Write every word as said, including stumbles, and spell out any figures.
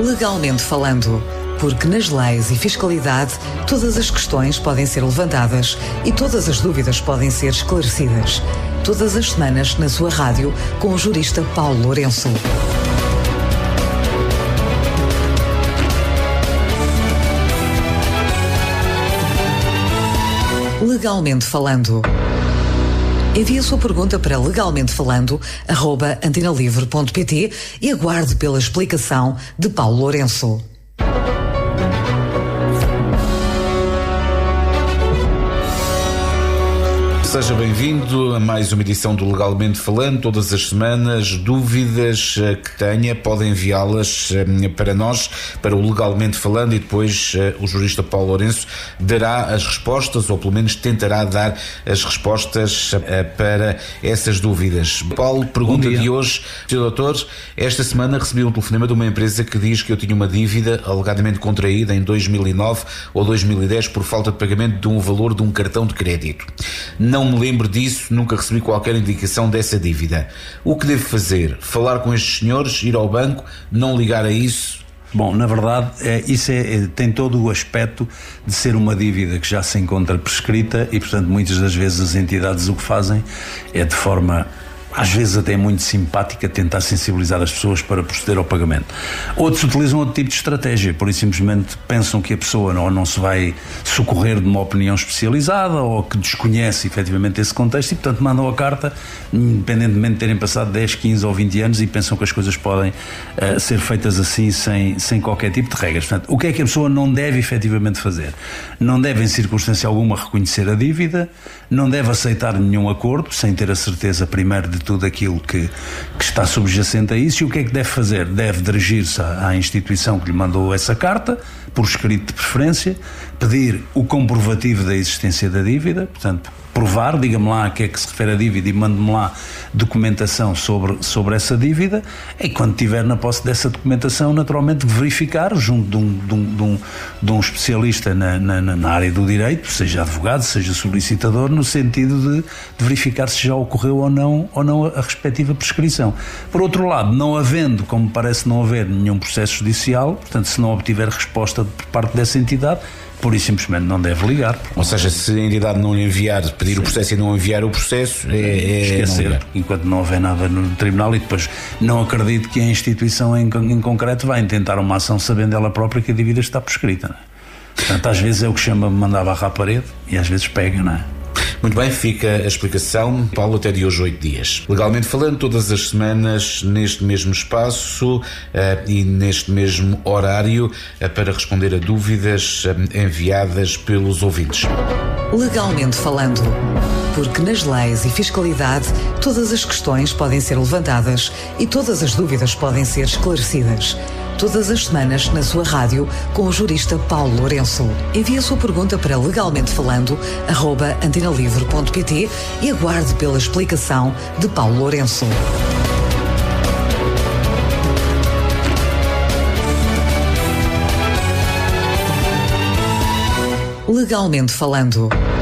Legalmente falando, porque nas leis e fiscalidade todas as questões podem ser levantadas e todas as dúvidas podem ser esclarecidas. Todas as semanas na sua rádio com o jurista Paulo Lourenço. Legalmente falando. Envie a sua pergunta para legalmentefalando arroba antenalivre ponto pt e aguarde pela explicação de Paulo Lourenço. Seja bem-vindo a mais uma edição do Legalmente Falando. Todas as semanas, dúvidas que tenha, podem enviá-las para nós, para o Legalmente Falando, e depois o jurista Paulo Lourenço dará as respostas, ou pelo menos tentará dar as respostas para essas dúvidas. Paulo, pergunta de hoje. senhor doutor, esta semana recebi um telefonema de uma empresa que diz que eu tinha uma dívida alegadamente contraída em dois mil e nove ou dois mil e dez por falta de pagamento de um valor de um cartão de crédito. Não me lembro disso, nunca recebi qualquer indicação dessa dívida. O que devo fazer? Falar com estes senhores, ir ao banco, não ligar a isso? Bom, na verdade, é, isso é, é, tem todo o aspecto de ser uma dívida que já se encontra prescrita e, portanto, muitas das vezes as entidades o que fazem é de forma, às vezes até muito simpática, tentar sensibilizar as pessoas para proceder ao pagamento. Outros utilizam outro tipo de estratégia, por isso simplesmente pensam que a pessoa não, não se vai socorrer de uma opinião especializada ou que desconhece efetivamente esse contexto e, portanto, mandam a carta, independentemente de terem passado dez, quinze ou vinte anos, e pensam que as coisas podem uh, ser feitas assim sem, sem qualquer tipo de regras. Portanto, o que é que a pessoa não deve efetivamente fazer? Não deve, em circunstância alguma, reconhecer a dívida, não deve aceitar nenhum acordo, sem ter a certeza primeiro de tudo aquilo que, que está subjacente a isso. E o que é que deve fazer? Deve dirigir-se à, à instituição que lhe mandou essa carta, por escrito de preferência, pedir o comprovativo da existência da dívida, portanto, provar, diga-me lá a que é que se refere a dívida e mande-me lá documentação sobre, sobre essa dívida, e quando estiver na posse dessa documentação, naturalmente verificar junto de um, de um, de um, de um especialista na, na, na área do direito, seja advogado, seja solicitador, no sentido de, de verificar se já ocorreu ou não, ou não a, a respectiva prescrição. Por outro lado, não havendo, como parece não haver nenhum processo judicial, portanto, se não obtiver resposta por parte dessa entidade, por isso simplesmente não deve ligar. Ou seja, se a entidade não lhe enviar, pedir Sim. o processo e não enviar o processo, é, é esquecer, não enquanto não houver nada no tribunal, e depois não acredito que a instituição em, em concreto vai intentar uma ação sabendo ela própria que a dívida está prescrita, não é? Portanto, às vezes é o que chama de mandar barra à parede e às vezes pega, não é? Muito bem, fica a explicação. Paulo, até de hoje, oito dias. Legalmente falando, todas as semanas, neste mesmo espaço uh, e neste mesmo horário, uh, para responder a dúvidas uh, enviadas pelos ouvintes. Legalmente falando, porque nas leis e fiscalidade todas as questões podem ser levantadas e todas as dúvidas podem ser esclarecidas. Todas as semanas na sua rádio com o jurista Paulo Lourenço. Envie a sua pergunta para legalmentefalando arroba antenalivre ponto pt e aguarde pela explicação de Paulo Lourenço. Legalmente falando.